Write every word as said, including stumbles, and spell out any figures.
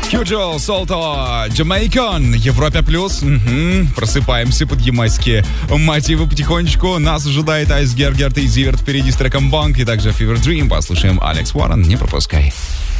Кьюджо, Солто, Jamaican, Европа плюс. Угу. Просыпаемся под ямайские мотивы потихонечку. Нас ожидает Айс Гергерт и Зиверт впереди с треком Банк и также Fever Dream. Послушаем Алекс Уоррен, не пропускай.